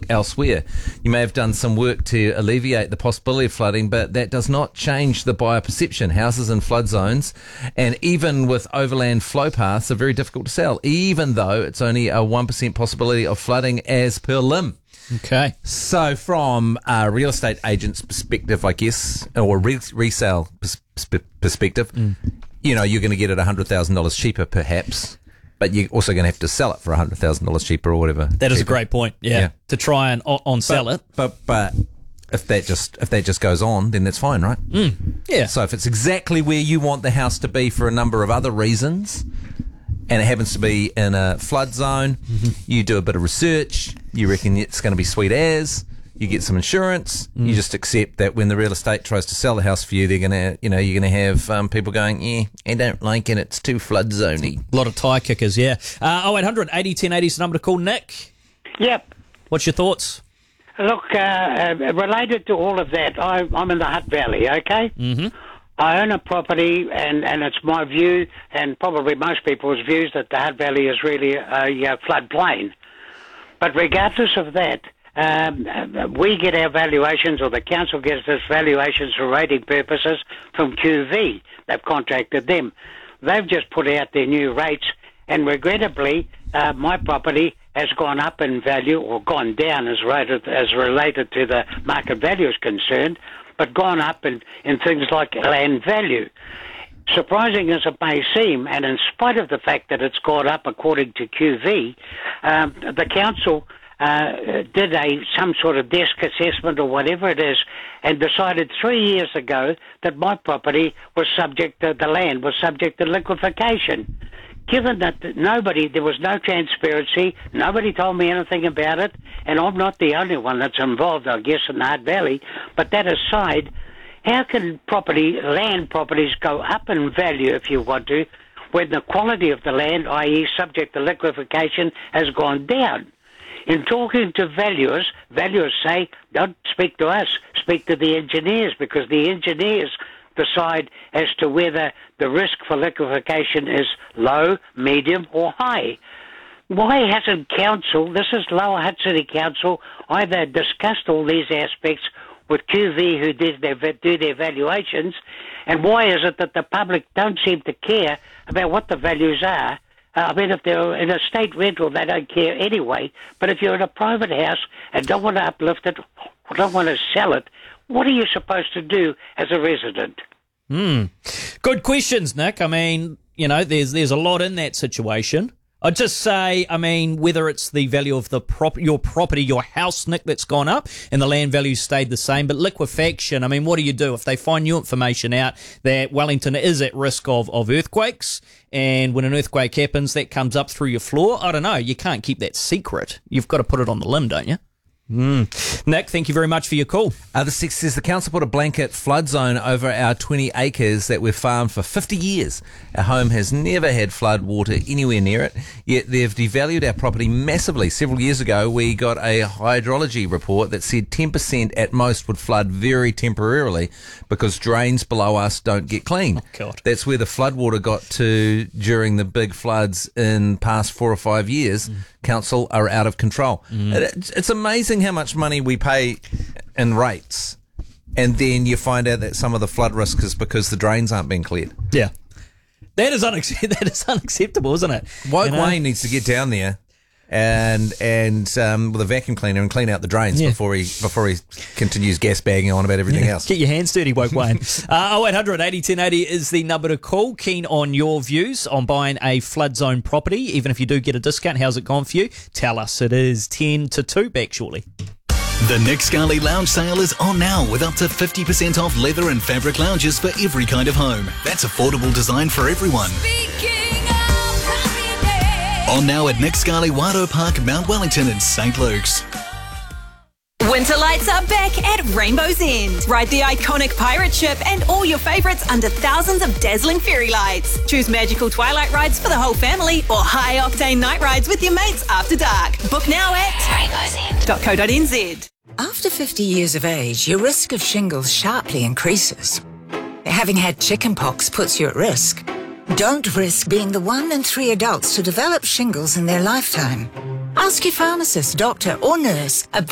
look elsewhere. You may have done some work to alleviate the possibility of flooding, but that does not change the buyer perception. Houses in flood zones, and even with overland flow paths, are very difficult to sell, even though it's only a 1% possibility of flooding as per LIM. Okay. So from a real estate agent's perspective, I guess, or resale perspective, you know, you're going to get it $100,000 cheaper perhaps, but you're also going to have to sell it for $100,000 cheaper or whatever. That is a great point, yeah. To try and on-sell it. But if that just goes on, then that's fine, right? Yeah. So if it's exactly where you want the house to be for a number of other reasons, and it happens to be in a flood zone, you do a bit of research, you reckon it's going to be sweet as, you get some insurance, you just accept that when the real estate tries to sell the house for you, they're going to, you know, you're going to have people going, yeah, I don't like it, it's too flood zoney. A lot of tie kickers, yeah. 0800 80 1080 is the number to call. Nick? Yep. What's your thoughts? Look, related to all of that, I'm in the Hutt Valley, okay? I own a property, and it's my view, and probably most people's views, that the Hutt Valley is really a floodplain. But regardless of that, we get our valuations, or the council gets its valuations for rating purposes from QV. They've contracted them. They've just put out their new rates, and regrettably, my property has gone up in value, or gone down as related to the market value is concerned, but gone up in things like land value. Surprising as it may seem, and in spite of the fact that it's gone up according to QV, the council did some sort of desk assessment or whatever it is, and decided 3 years ago that my property was subject to, the land was subject to liquefaction. Given that there was no transparency, nobody told me anything about it, and I'm not the only one that's involved, I guess, in the Hutt Valley. But that aside, how can land properties go up in value, if you want to, when the quality of the land, i.e. subject to liquefaction, has gone down? In talking to valuers say, don't speak to us, speak to the engineers, because the engineers decide as to whether the risk for liquefaction is low, medium or high. Why hasn't council, this is Lower Hutt City Council, either discussed all these aspects with QV who do their valuations, and why is it that the public don't seem to care about what the values are? I mean, if they're in a state rental, they don't care anyway, but if you're in a private house and don't want to uplift it or don't want to sell it, what are you supposed to do as a resident? Good questions, Nick. I mean, you know, there's a lot in that situation. I'd just say, I mean, whether it's the value of your property, your house, Nick, that's gone up, and the land value stayed the same, but liquefaction, I mean, what do you do if they find new information out that Wellington is at risk of earthquakes, and when an earthquake happens, that comes up through your floor? I don't know. You can't keep that secret. You've got to put it on the limb, don't you? Nick, thank you very much for your call. The six says the council put a blanket flood zone over our 20 acres that we've farmed for 50 years. Our home has never had flood water anywhere near it, yet they've devalued our property massively. Several years ago, we got a hydrology report that said 10% at most would flood very temporarily because drains below us don't get clean. Oh, God. That's where the flood water got to during the big floods in past 4 or 5 years. Council are out of control. It's amazing how much money we pay in rates, and then you find out that some of the flood risk is because the drains aren't being cleared. Yeah. That is unacceptable, isn't it? Woke Wayne needs to get down there and with a vacuum cleaner and clean out the drains before he continues gas bagging on about everything else. Get your hands dirty, Woke Wayne. 0800 80 1080 is the number to call. Keen on your views on buying a flood zone property. Even if you do get a discount, how's it gone for you? Tell us. It is 10 to 2. Back shortly. The Nick Scali Lounge sale is on now with up to 50% off leather and fabric lounges for every kind of home. That's affordable design for everyone. On now at Nick Scali Wado Park, Mount Wellington and St. Luke's. Winter lights are back at Rainbow's End. Ride the iconic pirate ship and all your favourites under thousands of dazzling fairy lights. Choose magical twilight rides for the whole family or high-octane night rides with your mates after dark. Book now at rainbowsend.co.nz. After 50 years of age, your risk of shingles sharply increases. Having had chickenpox puts you at risk. Don't risk being the 1 in 3 adults to develop shingles in their lifetime. Ask your pharmacist, doctor or nurse about